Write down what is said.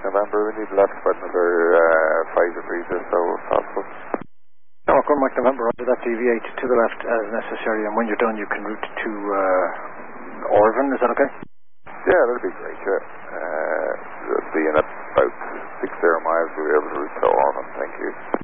November. We need left about another 5 degrees or so, if possible. North 1 Mike November, under that, deviate to the left as necessary, and when you're done you can route to Orvan, is that okay? Yeah, that'd be great, yeah. It'll be in about 6 air miles, we'll be able to route to Orvan, thank you.